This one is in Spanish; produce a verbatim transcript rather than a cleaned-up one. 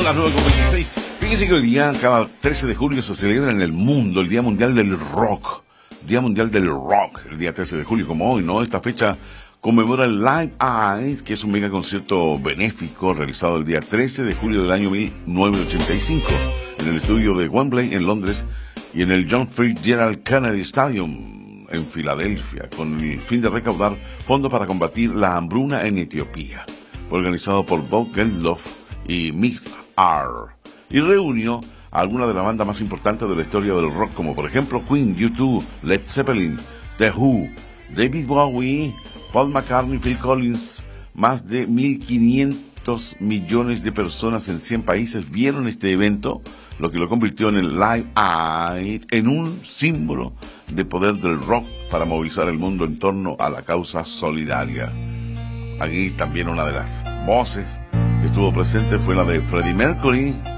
son las nueve con veintiséis. Fíjense que hoy día, cada trece de julio, se celebra en el mundo el Día Mundial del Rock. Día Mundial del Rock, el día trece de julio, como hoy, ¿no? Esta fecha conmemora el Live Aid, que es un mega concierto benéfico realizado el día trece de julio del año mil novecientos ochenta y cinco en el estudio de Wembley en Londres y en el John Fitzgerald Kennedy Stadium en Filadelfia, con el fin de recaudar fondos para combatir la hambruna en Etiopía. Fue organizado por Bob Geldof y Mick R. y reunió a algunas de las bandas más importantes de la historia del rock, como por ejemplo Queen, U dos, Led Zeppelin, The Who, David Bowie, Paul McCartney, Phil Collins. Más de mil quinientos millones de personas en cien países vieron este evento, lo que lo convirtió en el Live Aid, en un símbolo de poder del rock para movilizar el mundo en torno a la causa solidaria. Aquí también una de las voces que estuvo presente fue la de Freddie Mercury,